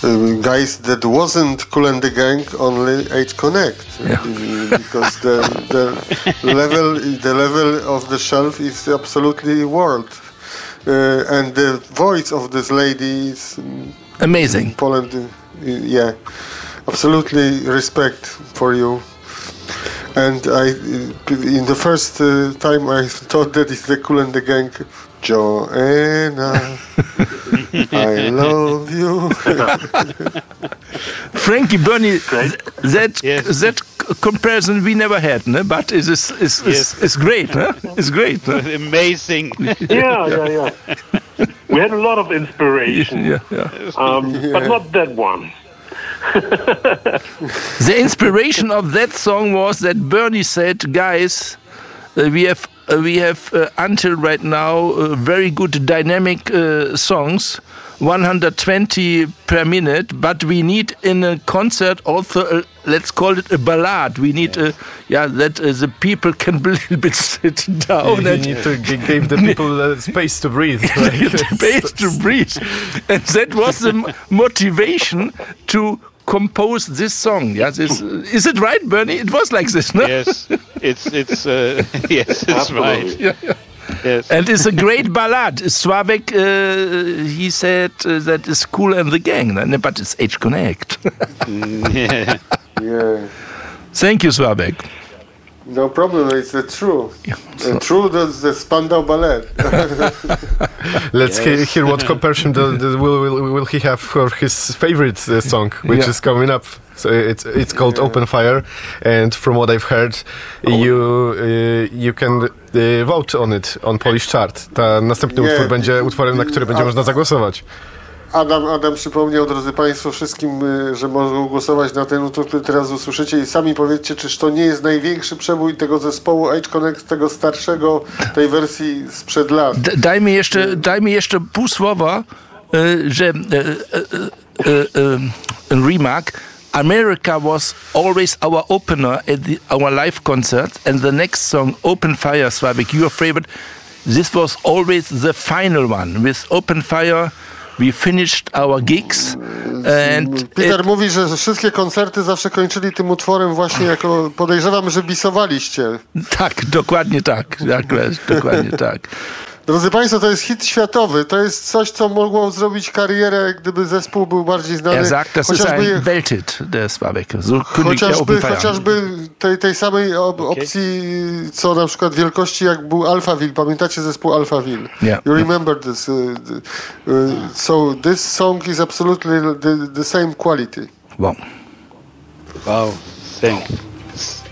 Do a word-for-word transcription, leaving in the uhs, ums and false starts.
uh, guys that wasn't Kool and the Gang, only H-Connect, yeah. because the the level the level of the shelf is absolutely world, uh, and the voice of this lady is amazing. In Poland, uh, yeah, absolutely respect for you. And I, in the first uh, time, I thought that it's the Kool and the Gang. Joanna, I love you. Frankie, Bernie, th- that yes. that comparison we never had, ne? But it is is is, Yes. is great, huh? It's great. Huh? Amazing. Yeah, yeah, yeah. We had a lot of inspiration, Yeah, yeah. um, but not that one. The inspiration of that song was that Bernie said, "Guys, uh, we have uh, we have uh, until right now uh, very good dynamic uh, songs, one hundred twenty per minute, but we need in a concert also a, let's call it a ballad. We need a, yeah that uh, the people can a little bit sit down You and need to g- give the people uh, space to breathe. Right? space to breathe, and that was the m- motivation to compose this song. Yeah, this, is it right, Bernie? It was like this, no? Yes, it's it's uh, yes, it's Absolutely. right. Yeah, yeah. Yes. And it's a great ballad. Swabek, uh, he said uh, that is Kool and the Gang, no? But it's H-Connect. Yeah. Yeah, Thank you, Swabek. no problem. It's uh, true. Yeah, Uh, true, that's the Spandau Ballet. Let's he- hear what comparison the, the, will, will will he have for his favorite uh, song, which Yeah. is coming up. So it's it's called Open Fire, and from what I've heard, you uh, you can uh, vote on it on Polish chart. Ta następny Nie. utwór będzie utworem, na który będzie A- można zagłosować. Adam, Adam przypomniał, drodzy Państwo, wszystkim, y, że mogą głosować na ten utwór, który teraz usłyszycie i sami powiedzcie, czyż to nie jest największy przebój tego zespołu H-Connect, tego starszego, tej wersji sprzed lat. D- daj mi jeszcze, daj mi jeszcze pół słowa, y, że y, y, y, y, remark. America was always our opener at the, our live concert, and the next song, Open Fire, Swabek, your favorite, this was always the final one. With Open Fire, we finished our gigs, and Peter it- mówi, że wszystkie koncerty zawsze kończyli tym utworem właśnie jako, podejrzewam, że bisowaliście. tak, dokładnie tak, tak, dokładnie tak. Drodzy Państwo, to jest hit światowy, to jest coś, co mogło zrobić karierę, gdyby zespół był bardziej znany. Er sagt, das ist chociażby, ein Welthit, der Swabek. So kündigt er chociażby, Open Fire. chociażby tej, tej samej op- opcji, co na przykład wielkości, jak był Alphaville. Pamiętacie zespół Alphaville? Yeah. You remember this. Uh, uh, so this song is absolutely the, the same quality. Wow. Wow. Thank.